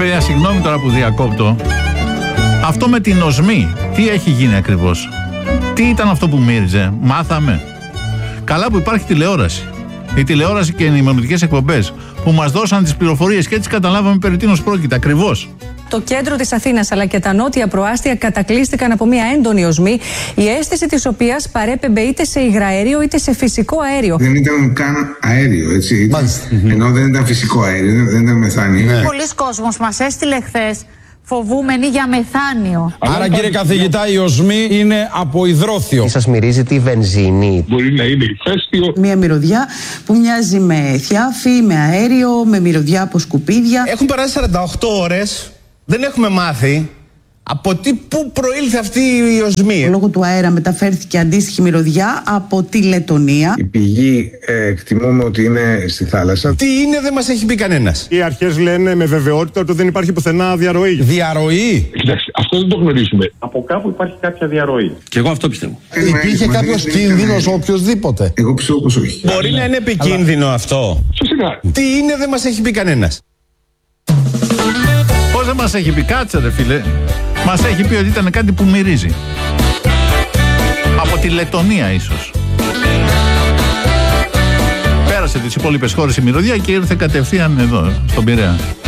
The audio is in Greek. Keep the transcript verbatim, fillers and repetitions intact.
Παιδιά, συγγνώμη τώρα που διακόπτω. Αυτό με την οσμή, τι έχει γίνει ακριβώς? Τι ήταν αυτό που μύριζε? Μάθαμε. Καλά που υπάρχει τηλεόραση. Η τηλεόραση και οι ενημερωτικές εκπομπές που μας δώσαν τις πληροφορίες και έτσι καταλάβαμε περί τίνος πρόκειται ακριβώς. Το κέντρο της Αθήνας αλλά και τα νότια προάστια κατακλείστηκαν από μια έντονη οσμή, η αίσθηση της οποίας παρέπεμπε είτε σε υγραέριο είτε σε φυσικό αέριο. Δεν ήταν καν αέριο, έτσι. Ήταν, ενώ δεν ήταν φυσικό αέριο, δεν ήταν μεθάνιο. Ναι. Πολλοί κόσμος μας έστειλε χθες φοβούμενοι για μεθάνιο. Άρα, κύριε καθηγητά, η οσμή είναι από υδρόθιο. Σας μυρίζει τη βενζίνη? Μπορεί να είναι ηφαίστειο. Μια μυρωδιά που μοιάζει με θιάφι, με αέριο, με μυρωδιά από σκουπίδια. Έχουν περάσει σαράντα οκτώ ώρες, δεν έχουμε μάθει από τι, πού προήλθε αυτή η οσμή. Λόγω του αέρα μεταφέρθηκε αντίστοιχη μυρωδιά από τη Λετονία. Η πηγή ε, εκτιμούμε ότι είναι στη θάλασσα. Τι είναι, δεν μας έχει πει κανένας. Οι αρχές λένε με βεβαιότητα ότι δεν υπάρχει πουθενά διαρροή. Διαρροή? Κοιτάξτε, αυτό δεν το γνωρίζουμε. Από κάπου υπάρχει κάποια διαρροή. Και εγώ αυτό πιστεύω. Υπήρχε κάποιος κίνδυνος οποιοσδήποτε? Εγώ πιστεύω πως όχι. Μπορεί να είναι επικίνδυνο Αλλά... αυτό. Φυσικά. Τι είναι, δεν μας έχει πει κανένας. Πώς δεν μας έχει πει? Κάτσε ρε φίλε. Μας έχει πει ότι ήταν κάτι που μυρίζει. Από τη Λετονία ίσως. Πέρασε τις υπόλοιπες χώρες η μυρωδιά και ήρθε κατευθείαν εδώ, στον Πειραιά.